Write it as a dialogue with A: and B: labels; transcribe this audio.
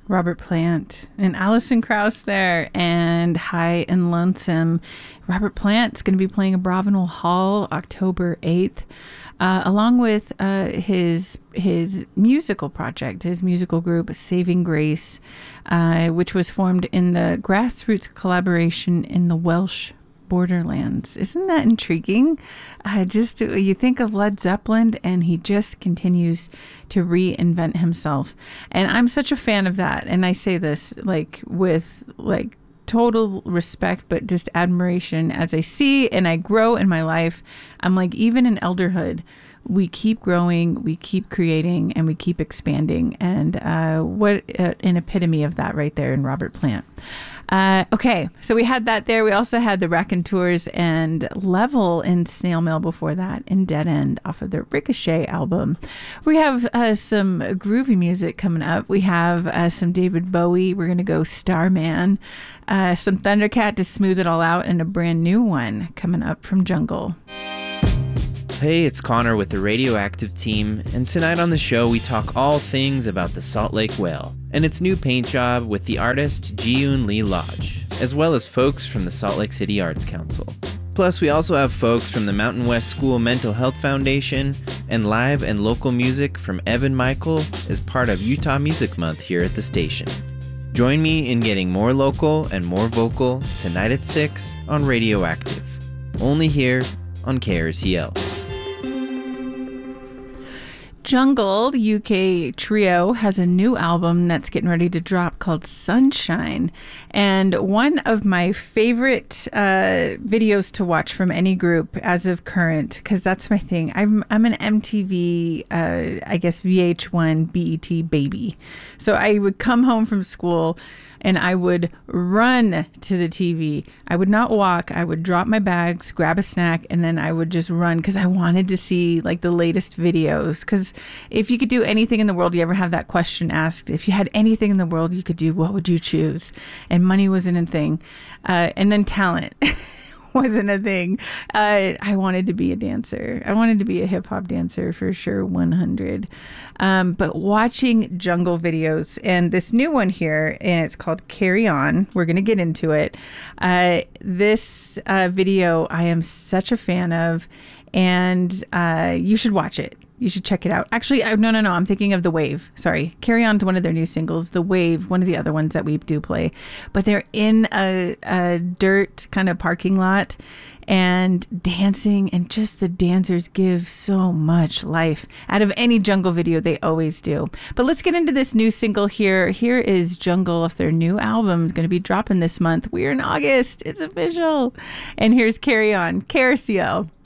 A: Robert Plant and Alison Krauss there, and High and Lonesome. Robert Plant's going to be playing at Bravenel Hall October 8th, along with his musical project, his musical group Saving Grace, which was formed in the grassroots collaboration in the Welsh borderlands. Isn't that intriguing? You think of Led Zeppelin and he just continues to reinvent himself. And I'm such a fan of that. And I say this with total respect, but just admiration as I see and I grow in my life. I'm like, even in elderhood, we keep growing, we keep creating, and we keep expanding. And what an epitome of that right there in Robert Plant. Okay, so we had that there. We also had the Raconteurs and Level in Snail Mail before that, and Dead End off of their Ricochet album. We have some groovy music coming up. We have some David Bowie. We're going to go Starman. Some Thundercat to smooth it all out, and a brand new one coming up from Jungle.
B: Hey, it's Connor with the Radioactive team, and tonight on the show we talk all things about the Salt Lake Whale and its new paint job with the artist Ji-Yoon Lee Lodge, as well as folks from the Salt Lake City Arts Council. Plus, we also have folks from the Mountain West School Mental Health Foundation and live and local music from Evan Michael as part of Utah Music Month here at the station. Join me in getting more local and more vocal tonight at 6 on Radioactive, only here on KRCL.
A: Jungle, the UK trio, has a new album that's getting ready to drop called Sunshine. And one of my favorite videos to watch from any group as of current, because that's my thing. I'm an MTV, VH1 BET baby. So I would come home from school and I would run to the TV. I would not walk. I would drop my bags, grab a snack, and then I would just run because I wanted to see the latest videos. Because if you could do anything in the world, you ever have that question asked, if you had anything in the world you could do, what would you choose? And money wasn't a thing. And then talent wasn't a thing. I wanted to be a dancer. I wanted to be a hip hop dancer for sure, 100. But watching Jungle videos, and this new one here, and it's called Carry On. We're going to get into it. This video I am such a fan of, and you should watch it. You should check it out. Actually, no. I'm thinking of The Wave. Sorry. Carry On's one of their new singles. The Wave, one of the other ones that we do play. But they're in a dirt kind of parking lot and dancing, and just the dancers give so much life. Out of any Jungle video, they always do. But let's get into this new single here. Here is Jungle off their new album. It's going to be dropping this month. We're in August. It's official. And here's Carry On, KRCL.